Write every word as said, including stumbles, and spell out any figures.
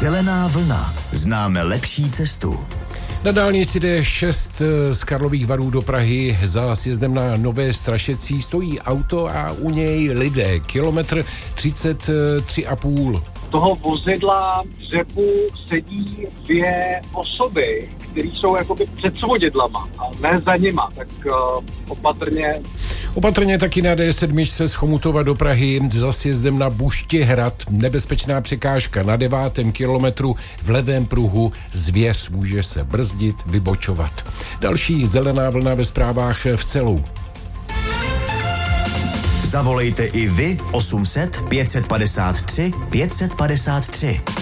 Zelená vlna. Známe lepší cestu. Na dálnici D šest z Karlových Varů do Prahy za sjezdem na Nové Strašecí stojí auto a u něj lidé. Kilometr třicet tři a půl. Toho vozidla v řepu sedí dvě osoby, které jsou jakoby před svodidlama a ne za nima, tak uh, opatrně. Opatrně taky na D sedm z Chomutova do Prahy za sjezdem na Buštěhrad. Nebezpečná překážka na devátém kilometru v levém pruhu. Zvěř může se brzdit, vybočovat. Další zelená vlna ve zprávách v celou. Zavolejte i vy osm set pět set padesát tři pět set padesát tři.